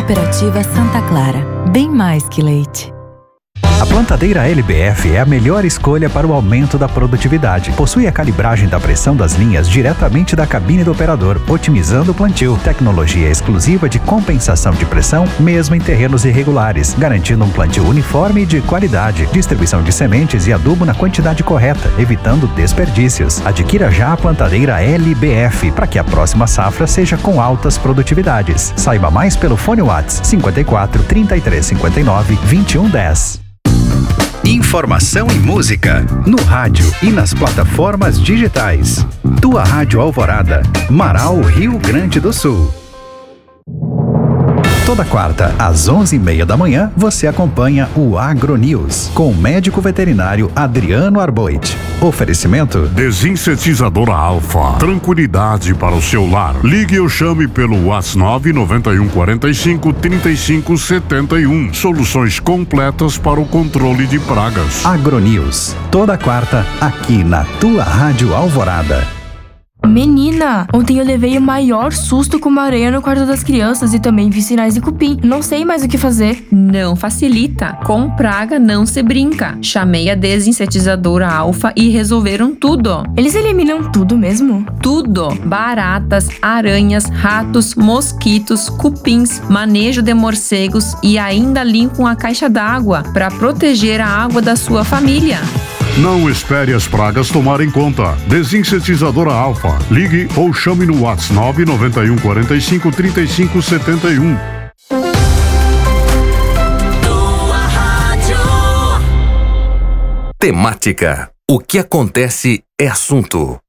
Cooperativa Santa Clara. Bem mais que leite. A plantadeira LBF é a melhor escolha para o aumento da produtividade. Possui a calibragem da pressão das linhas diretamente da cabine do operador, otimizando o plantio. Tecnologia exclusiva de compensação de pressão, mesmo em terrenos irregulares, garantindo um plantio uniforme e de qualidade. Distribuição de sementes e adubo na quantidade correta, evitando desperdícios. Adquira já a plantadeira LBF, para que a próxima safra seja com altas produtividades. Saiba mais pelo fone WhatsApp 54 33 59 21 10. Informação e música, no rádio e nas plataformas digitais. Tua Rádio Alvorada, Marau, Rio Grande do Sul. Toda quarta, às 11h30 da manhã, você acompanha o AgroNews, com o médico veterinário Adriano Arboit. Oferecimento: Desinsetizadora Alfa. Tranquilidade para o seu lar. Ligue ou chame pelo WhatsApp 991453571. Soluções completas para o controle de pragas. AgroNews, toda quarta, aqui na tua Rádio Alvorada. Menina, ontem eu levei o maior susto com uma aranha no quarto das crianças e também vi sinais de cupim. Não sei mais o que fazer. Não facilita. Com praga não se brinca. Chamei a desinsetizadora Alfa e resolveram tudo. Eles eliminam tudo mesmo? Tudo. Baratas, aranhas, ratos, mosquitos, cupins, manejo de morcegos e ainda limpam a caixa d'água para proteger a água da sua família. Não espere as pragas tomarem conta. Desinsetizadora Alfa. Ligue ou chame no WhatsApp 991453571. Temática. O que acontece é assunto.